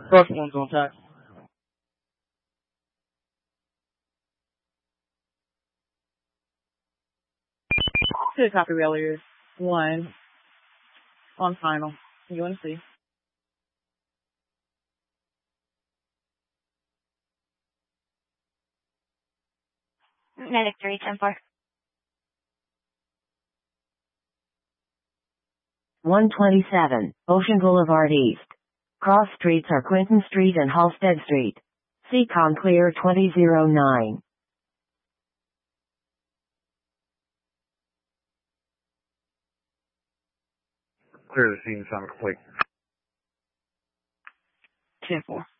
First one's on tax. Two copy failures. One on final. UNC. Medic 310-4. 127, Ocean Boulevard East. Cross streets are Quinton Street and Halsted Street. Seacon clear 2009. Clear the scene, sound complete. 10-4.